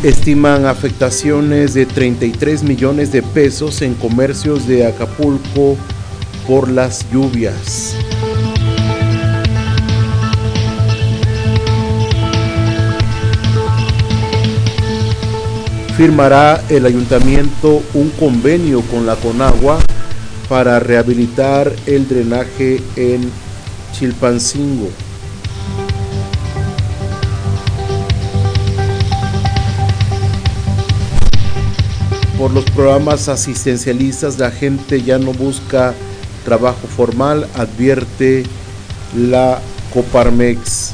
Estiman afectaciones de 33 millones de pesos en comercios de Acapulco por las lluvias. Firmará el ayuntamiento un convenio con la Conagua para rehabilitar el drenaje en Chilpancingo. Por los programas asistencialistas, la gente ya no busca trabajo formal, advierte la Coparmex.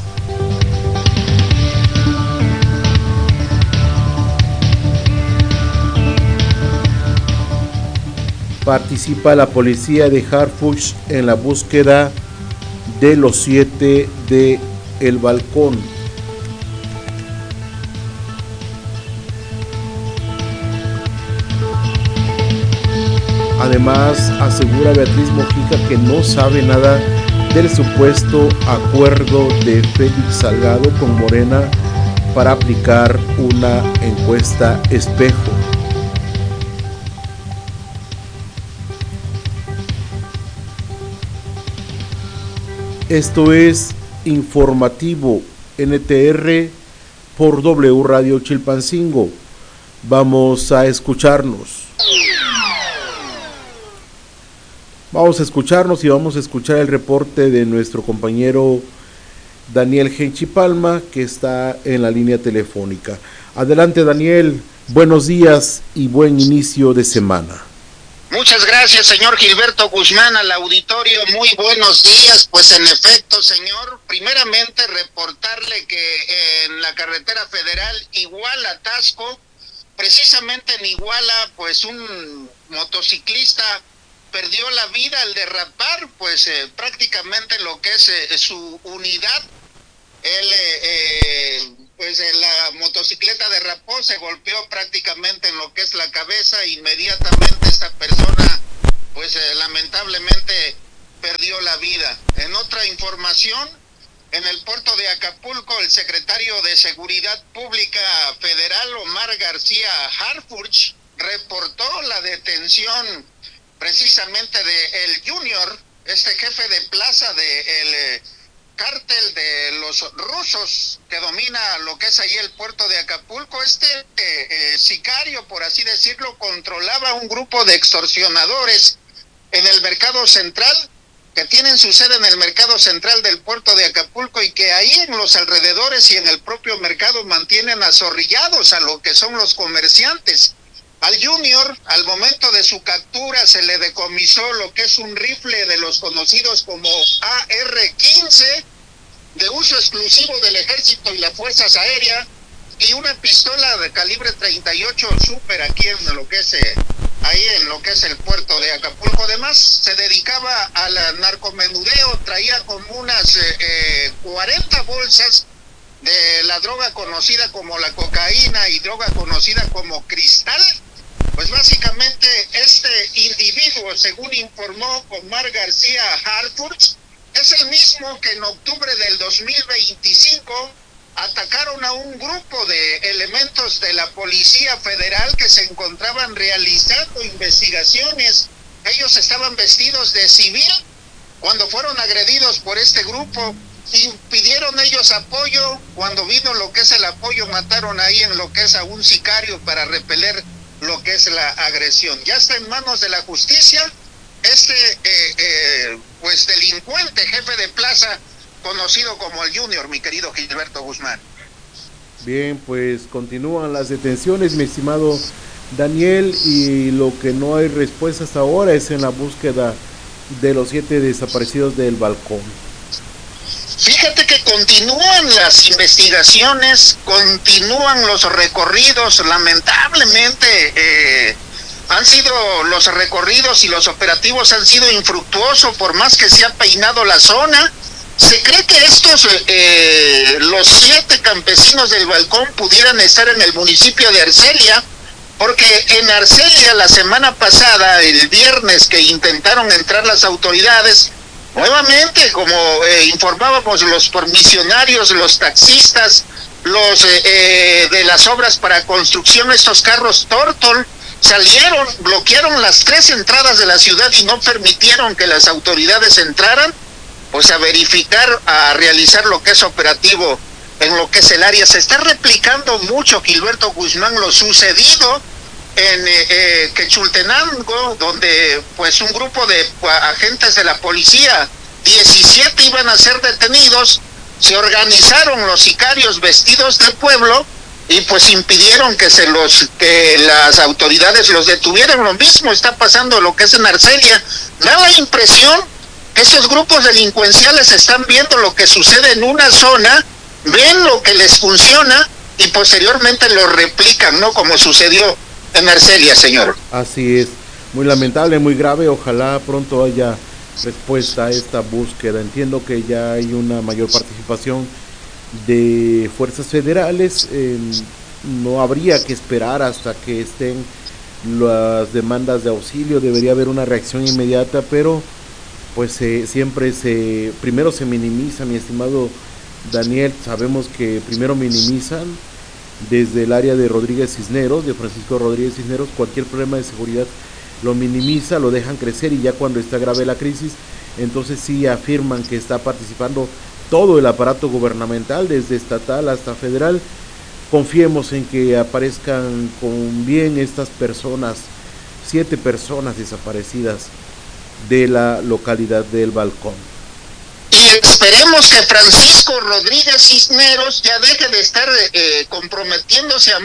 Participa la policía de Harfuch en la búsqueda de los 7 de El Balcón. Además, asegura Beatriz Mojica que no sabe nada del supuesto acuerdo de Félix Salgado con Morena para aplicar una encuesta espejo. Esto es Informativo NTR por W Radio Chilpancingo. Vamos a escucharnos. Vamos a escucharnos y vamos a escuchar el reporte de nuestro compañero Daniel Genchi Palma, que está en la línea telefónica. Adelante, Daniel, buenos días y buen inicio de semana. Muchas gracias, señor Gilberto Guzmán, al auditorio, muy buenos días. Pues en efecto, señor, primeramente reportarle que en la carretera federal Iguala-Tasco, precisamente en Iguala, pues un motociclista perdió la vida al derrapar, pues prácticamente lo que es su unidad. Él, pues la motocicleta derrapó, se golpeó prácticamente en lo que es la cabeza, inmediatamente esta persona, pues lamentablemente perdió la vida. En otra información, en el puerto de Acapulco, el secretario de Seguridad Pública Federal, Omar García Harfuch, reportó la detención precisamente de el Junior, este jefe de plaza del cártel de los rusos que domina lo que es ahí el puerto de Acapulco. Este sicario, por así decirlo, controlaba un grupo de extorsionadores en el mercado central, que tienen su sede en el mercado central del puerto de Acapulco, y que ahí en los alrededores y en el propio mercado mantienen azorrillados a lo que son los comerciantes. Al Junior, al momento de su captura, se le decomisó lo que es un rifle de los conocidos como AR-15, de uso exclusivo del Ejército y las Fuerzas Aéreas, y una pistola de calibre 38 Super aquí en lo que es ahí en lo que es el puerto de Acapulco. Además, se dedicaba al narcomenudeo, traía como unas 40 bolsas de la droga conocida como la cocaína y droga conocida como cristal. Pues básicamente este individuo, según informó Omar García Harfuch, es el mismo que en octubre del 2025 atacaron a un grupo de elementos de la Policía Federal que se encontraban realizando investigaciones. Ellos estaban vestidos de civil cuando fueron agredidos por este grupo y pidieron ellos apoyo. Cuando vino lo que es el apoyo, mataron ahí en lo que es a un sicario para repeler lo que es la agresión. Ya está en manos de la justicia este pues delincuente, jefe de plaza, conocido como el Junior, mi querido Gilberto Guzmán. Bien, pues continúan las detenciones, mi estimado Daniel, y lo que no hay respuesta hasta ahora es en la búsqueda de los 7 desaparecidos del Balcón. Fíjate que continúan las investigaciones, continúan los recorridos. Lamentablemente han sido los recorridos y los operativos han sido infructuosos, por más que se ha peinado la zona. Se cree que estos, los 7 campesinos del Balcón pudieran estar en el municipio de Arcelia, porque en Arcelia la semana pasada, el viernes que intentaron entrar las autoridades, nuevamente, como informábamos los permisionarios, los taxistas, los de las obras para construcción, estos carros Tortol, salieron, bloquearon las 3 entradas de la ciudad y no permitieron que las autoridades entraran, pues a verificar, a realizar lo que es operativo en lo que es el área. Se está replicando mucho, Gilberto Guzmán, lo sucedido en Quechultenango, donde pues un grupo de agentes de la policía, 17 iban a ser detenidos, se organizaron los sicarios vestidos de pueblo y pues impidieron que las autoridades los detuvieran. Lo mismo está pasando lo que es en Arcelia. Da la impresión que esos grupos delincuenciales están viendo lo que sucede en una zona, ven lo que les funciona y posteriormente lo replican, ¿no? Como sucedió en Arcelia, señor. Así es, muy lamentable, muy grave. Ojalá pronto haya respuesta a esta búsqueda. Entiendo que ya hay una mayor participación de fuerzas federales. No habría que esperar hasta que estén las demandas de auxilio. Debería haber una reacción inmediata, pero pues primero se minimiza, mi estimado Daniel. Sabemos que primero minimizan desde el área de Rodríguez Cisneros, de Francisco Rodríguez Cisneros, cualquier problema de seguridad lo minimiza, lo dejan crecer, y ya cuando está grave la crisis, entonces sí afirman que está participando todo el aparato gubernamental, desde estatal hasta federal. Confiemos en que aparezcan con bien estas personas, 7 personas desaparecidas de la localidad del Balcón. Y esperemos que Francisco Rodríguez Cisneros ya deje de estar comprometiéndose a